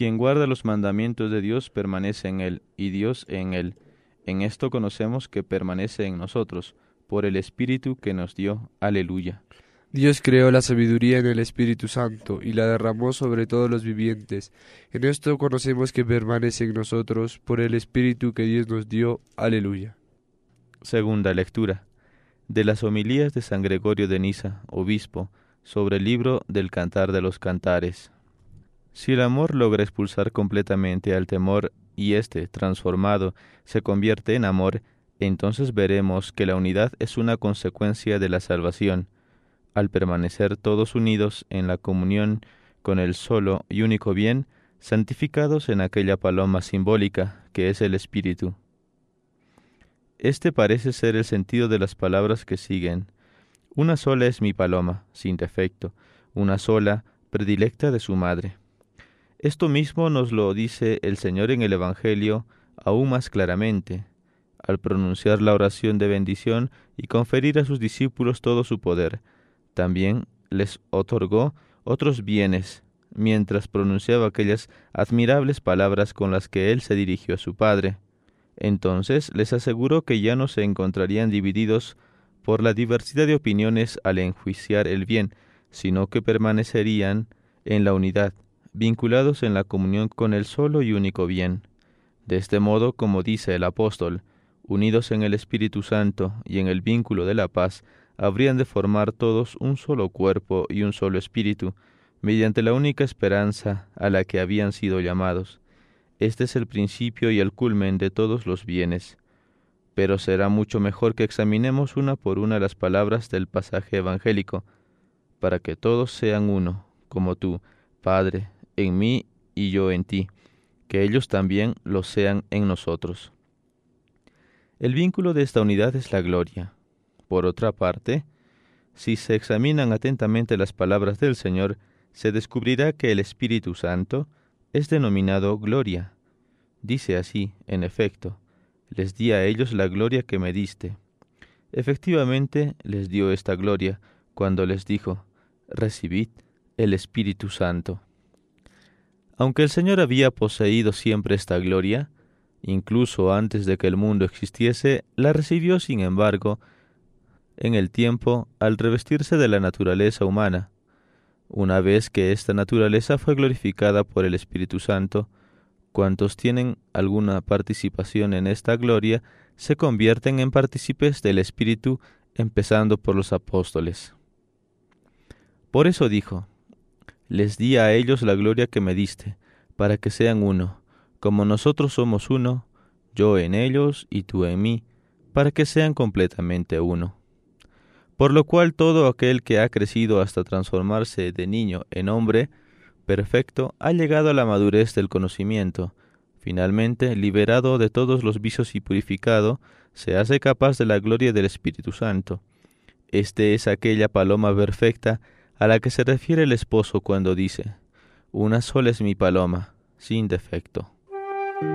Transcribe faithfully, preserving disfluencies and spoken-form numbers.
Quien guarda los mandamientos de Dios permanece en él, y Dios en él. En esto conocemos que permanece en nosotros, por el Espíritu que nos dio. Aleluya. Dios creó la sabiduría en el Espíritu Santo y la derramó sobre todos los vivientes. En esto conocemos que permanece en nosotros por el Espíritu que Dios nos dio. Aleluya. Segunda lectura. De las homilías de San Gregorio de Niza, obispo, sobre el libro del Cantar de los Cantares. Si el amor logra expulsar completamente al temor y éste, transformado, se convierte en amor, entonces veremos que la unidad es una consecuencia de la salvación. Al permanecer todos unidos en la comunión con el solo y único bien, santificados en aquella paloma simbólica que es el Espíritu. Este parece ser el sentido de las palabras que siguen. Una sola es mi paloma, sin defecto, una sola, predilecta de su madre. Esto mismo nos lo dice el Señor en el Evangelio aún más claramente, al pronunciar la oración de bendición y conferir a sus discípulos todo su poder. También les otorgó otros bienes, mientras pronunciaba aquellas admirables palabras con las que él se dirigió a su Padre. Entonces les aseguró que ya no se encontrarían divididos por la diversidad de opiniones al enjuiciar el bien, sino que permanecerían en la unidad, vinculados en la comunión con el solo y único bien. De este modo, como dice el apóstol, unidos en el Espíritu Santo y en el vínculo de la paz, habrían de formar todos un solo cuerpo y un solo espíritu, mediante la única esperanza a la que habían sido llamados. Este es el principio y el culmen de todos los bienes. Pero será mucho mejor que examinemos una por una las palabras del pasaje evangélico, para que todos sean uno, como tú, Padre, en mí y yo en ti, que ellos también lo sean en nosotros. El vínculo de esta unidad es la gloria. Por otra parte, si se examinan atentamente las palabras del Señor, se descubrirá que el Espíritu Santo es denominado gloria. Dice así, en efecto, les di a ellos la gloria que me diste. Efectivamente, les dio esta gloria cuando les dijo, recibid el Espíritu Santo. Aunque el Señor había poseído siempre esta gloria, incluso antes de que el mundo existiese, la recibió, sin embargo, en el tiempo al revestirse de la naturaleza humana. Una vez que esta naturaleza fue glorificada por el Espíritu Santo, cuantos tienen alguna participación en esta gloria se convierten en partícipes del Espíritu, empezando por los apóstoles. Por eso dijo, les di a ellos la gloria que me diste, para que sean uno, como nosotros somos uno, yo en ellos y tú en mí, para que sean completamente uno. Por lo cual todo aquel que ha crecido hasta transformarse de niño en hombre perfecto ha llegado a la madurez del conocimiento. Finalmente, liberado de todos los vicios y purificado, se hace capaz de la gloria del Espíritu Santo. Este es aquella paloma perfecta a la que se refiere el esposo cuando dice, una sola es mi paloma, sin defecto.